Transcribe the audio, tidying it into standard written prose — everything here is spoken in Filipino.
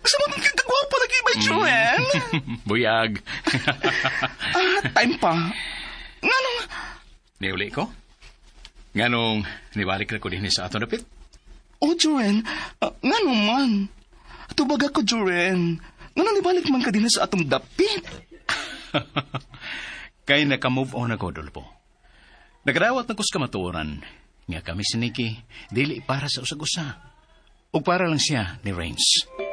Sa mga kagwapo lagi ba, Joel? Buyag. Time pa. Nganong... Niuli ko? Nganong nibalik na ko din sa ato napit? Oh, Joel, nganong man. Tubag ako, Joel. Nganong nibalik man ka din sa atong dapit? Kay naka-move on ako, Dolpo. Nagdawat na ko sa kamatuoran. Nga kami si Nikki, dili para sa usag-usa. O para lang siya ni Rains.